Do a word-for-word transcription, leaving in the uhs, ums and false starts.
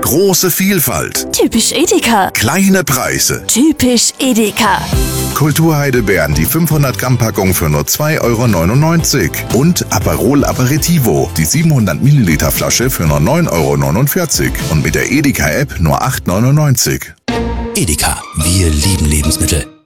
Große Vielfalt. Typisch Edeka. Kleine Preise. Typisch Edeka. Kulturheidelbeeren, die fünfhundert Gramm Packung für nur zwei Euro neunundneunzig. Und Aperol Aperitivo, die siebenhundert Milliliter Flasche für nur neun Euro neunundvierzig. Und mit der Edeka-App nur acht Euro neunundneunzig. Edeka, wir lieben Lebensmittel.